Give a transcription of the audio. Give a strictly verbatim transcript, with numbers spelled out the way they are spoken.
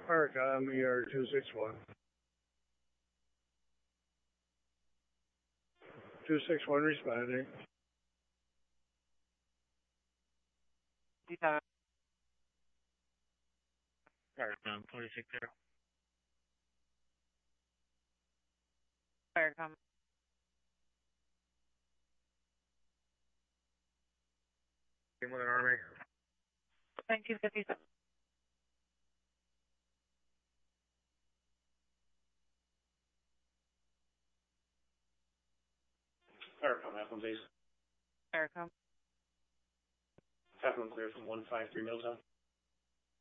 Arcom, E R two six one. two six one responding. Arcom, twenty-six zero. Arcom. Northern Army. nineteen fifty-seven. Arcom, Halfman base. Arcom. Halfman clear from one five three Milltown.